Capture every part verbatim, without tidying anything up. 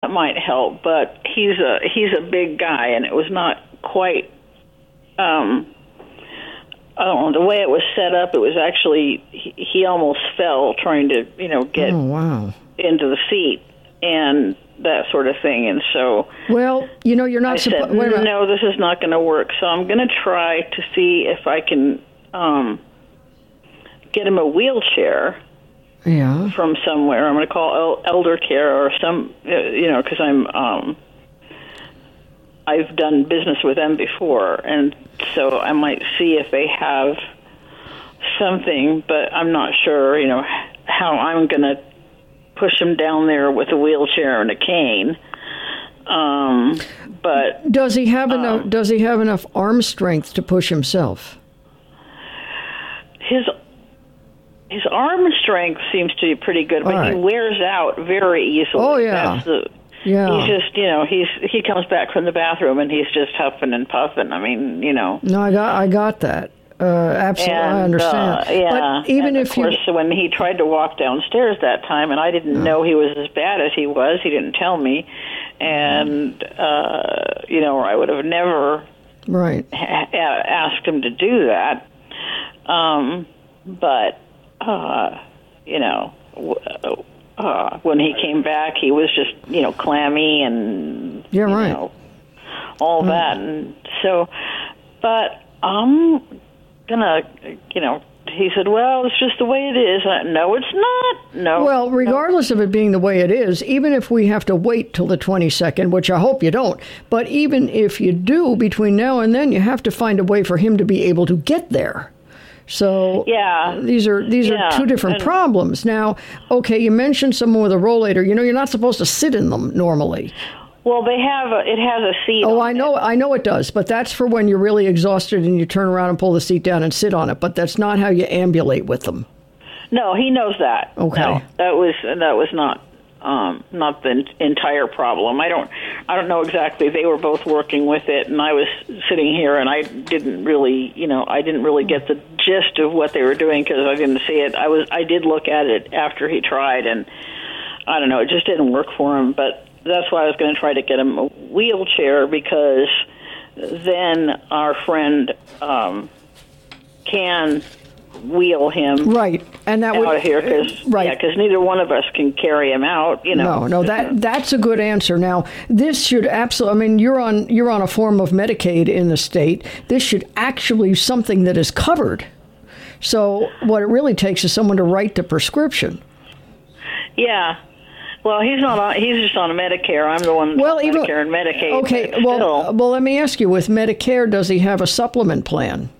might help, but he's a he's a big guy, and it was not quite. Um, I don't know, the way it was set up. It was actually he, he almost fell trying to you know get oh, wow. into the seat and that sort of thing. And so, well, you know, you're not I supposed. said, no, this is not going to work. So I'm going to try to see if I can um, get him a wheelchair. Yeah. From somewhere. I'm going to call elder care or some, you know, because I'm, um, I've done business with them before, and so I might see if they have something, but I'm not sure, you know, how I'm going to push him down there with a wheelchair and a cane. Um, but does he have um, enough? Does he have enough arm strength to push himself? His His arm strength seems to be pretty good, but right. he wears out very easily. Oh, yeah. That's the, yeah. He's just, you know, he's he comes back from the bathroom and he's just huffing and puffing. I mean, you know. No, I got I got that. Uh, absolutely, and, I understand. Uh, yeah. But even and if of course, you... when he tried to walk downstairs that time, and I didn't no. know he was as bad as he was, he didn't tell me, and uh, you know, I would have never right ha- asked him to do that. Um, but. Uh, you know, uh, when he came back, he was just, you know, clammy and, yeah, you right. know, all right. that. And so, but I'm going to, you know, he said, well, it's just the way it is. Uh, no, it's not. No. Well, regardless no. of it being the way it is, even if we have to wait till the twenty-second, which I hope you don't, but even if you do between now and then, you have to find a way for him to be able to get there. So yeah. these are these yeah. are two different and, problems. Now, okay, you mentioned someone with a rollator. You know, you're not supposed to sit in them normally. Well, they have a, it has a seat. Oh, on I know, it. I know it does, but that's for when you're really exhausted and you turn around and pull the seat down and sit on it. But that's not how you ambulate with them. No, he knows that. Okay, no, that was that was not. Um, not the entire problem. I don't, I don't know exactly. They were both working with it, and I was sitting here, and I didn't really, you know, I didn't really get the gist of what they were doing because I didn't see it. I was, I did look at it after he tried, and I don't know, it just didn't work for him. But that's why I was going to try to get him a wheelchair because then our friend um, can. wheel him right, and that out would of here because right. yeah, because neither one of us can carry him out. You know, no, no, that that's a good answer. Now, this should absolutely. I mean, you're on you're on a form of Medicaid in the state. This should actually be something that is covered. So, what it really takes is someone to write the prescription. Yeah. Well, he's not on. He's just on Medicare. I'm the one that's well, on even, Medicare and Medicaid. Okay. Well, still. well, let me ask you: with Medicare, does he have a supplement plan?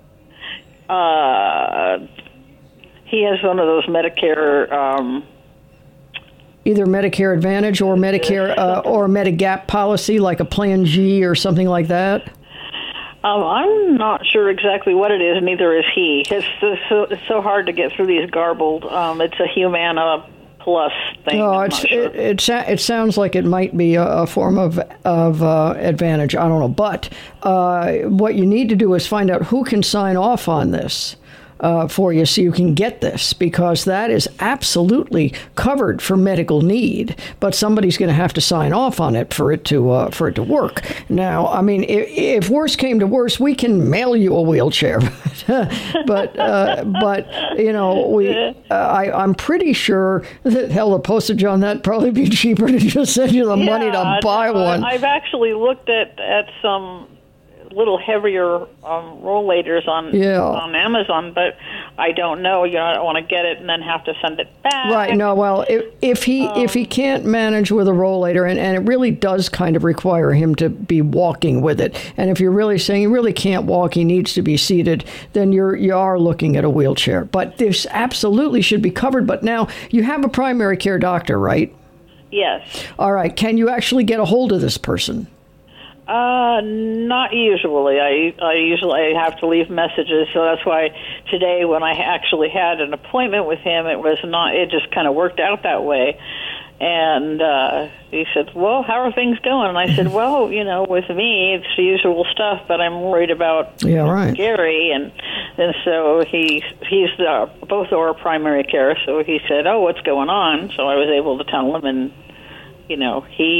Uh, he has one of those Medicare, um, either Medicare Advantage or Medicare uh, or Medigap policy, like a Plan G or something like that. Um, I'm not sure exactly what it is. Neither is he. It's, it's, so, it's so hard to get through these garbled. Um, it's a Humana Plus thing. No, I'm it's, not sure. it, it it sounds like it might be a, a form of of uh, Advantage. I don't know, but uh, what you need to do is find out who can sign off on this uh, for you, so you can get this, because that is absolutely covered for medical need. But somebody's going to have to sign off on it for it to uh, for it to work. Now, I mean, if, if worse came to worse, we can mail you a wheelchair. but uh, but you know, we uh, I I'm pretty sure that hell, the postage on that probably be cheaper to just send you the yeah, money to buy I, one. I've actually looked at at some little heavier um, rollators on yeah. on Amazon, but I don't know. You know, I don't want to get it and then have to send it back. Right. No. Well, if if he um, if he can't manage with a rollator, and, and it really does kind of require him to be walking with it, and if you're really saying he really can't walk, he needs to be seated, then you're you are looking at a wheelchair. But this absolutely should be covered. But now you have a primary care doctor, right? Yes. All right. Can you actually get a hold of this person? Uh, not usually. I I usually I have to leave messages, so that's why today when I actually had an appointment with him, it was not. It just kind of worked out that way. And uh, he said, "Well, how are things going?" And I said, "Well, you know, with me, it's the usual stuff, but I'm worried about yeah, right. Gary." And and so he he's the, both our primary care. So he said, "Oh, what's going on?" So I was able to tell him, and you know, he.